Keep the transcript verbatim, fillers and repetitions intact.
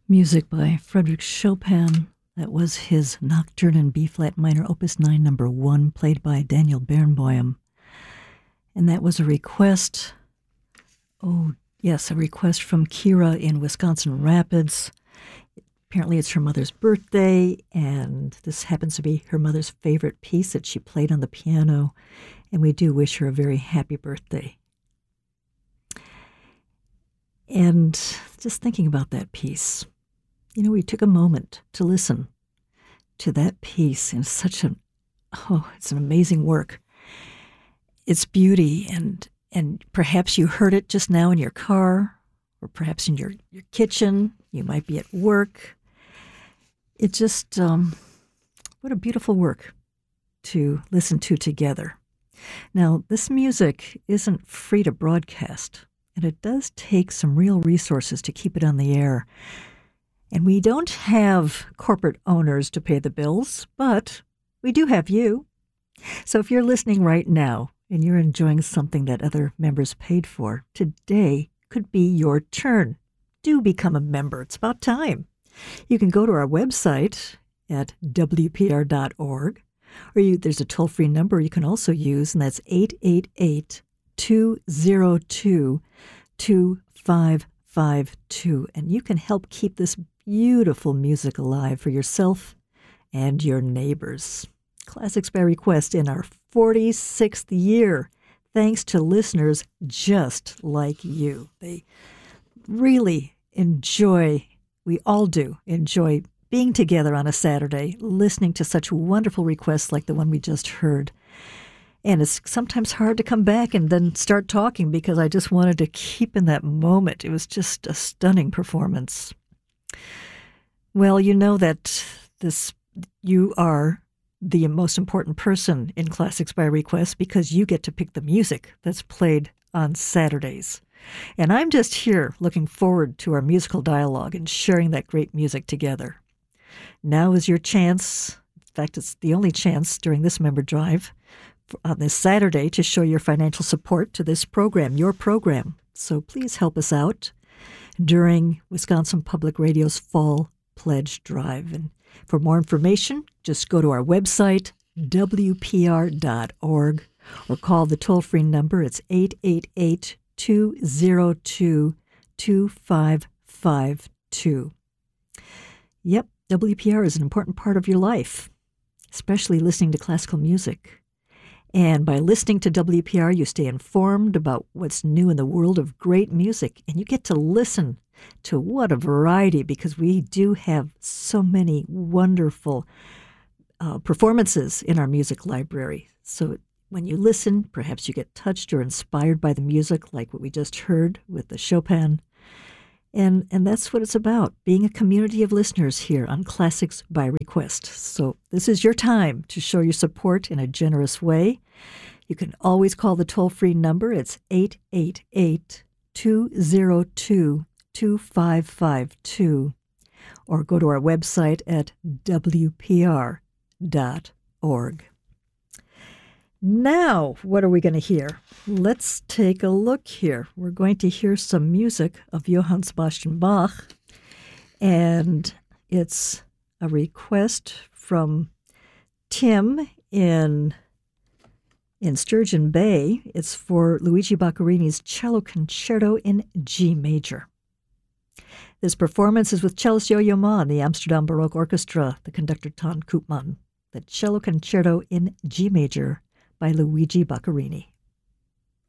Music by Frederick Chopin. That was his Nocturne in B-flat minor, Opus nine, number one, played by Daniel Barenboim. And that was a request, oh, yes, a request from Kira in Wisconsin Rapids. Apparently it's her mother's birthday, and this happens to be her mother's favorite piece that she played on the piano, and we do wish her a very happy birthday. And just thinking about that piece, you know, we took a moment to listen to that piece in such an, oh, it's an amazing work. Its beauty, and and perhaps you heard it just now in your car, or perhaps in your, your kitchen. You might be at work. It just, um, what a beautiful work to listen to together. Now, this music isn't free to broadcast, and it does take some real resources to keep it on the air. And we don't have corporate owners to pay the bills, but we do have you. So if you're listening right now and you're enjoying something that other members paid for, today could be your turn. Do become a member. It's about time. You can go to our website at W P R dot org, or you, there's a toll-free number you can also use, and that's eight eight eight, two zero two, two five five two. And you can help keep this beautiful music alive for yourself and your neighbors. Classics by Request in our forty-sixth year, thanks to listeners just like you. They really enjoy, we all do enjoy being together on a Saturday, listening to such wonderful requests like the one we just heard. And it's sometimes hard to come back and then start talking because I just wanted to keep in that moment. It was just a stunning performance. Well, you know that this you are the most important person in Classics by Request because you get to pick the music that's played on Saturdays. And I'm just here looking forward to our musical dialogue and sharing that great music together. Now is your chance, in fact, it's the only chance during this member drive on this Saturday to show your financial support to this program, your program. So please help us out during Wisconsin Public Radio's Fall Pledge Drive. And for more information, just go to our website, W P R dot org, or call the toll-free number. It's eight eight eight, two zero two, two five five two. Yep, W P R is an important part of your life, especially listening to classical music. And by listening to W P R, you stay informed about what's new in the world of great music, and you get to listen to what a variety, because we do have so many wonderful uh, performances in our music library. So when you listen, perhaps you get touched or inspired by the music, like what we just heard with the Chopin. And and that's what it's about, being a community of listeners here on Classics by Request. So this is your time to show your support in a generous way. You can always call the toll-free number. It's eight eight eight, two zero two, two five five two. Or go to our website at W P R dot org. Now, what are we going to hear? Let's take a look here. We're going to hear some music of Johann Sebastian Bach, and it's a request from Tim in, in Sturgeon Bay. It's for Luigi Boccherini's Cello Concerto in G major. This performance is with cellist Yo-Yo Ma and the Amsterdam Baroque Orchestra, the conductor Ton Koopman. The Cello Concerto in G major by Luigi Boccherini.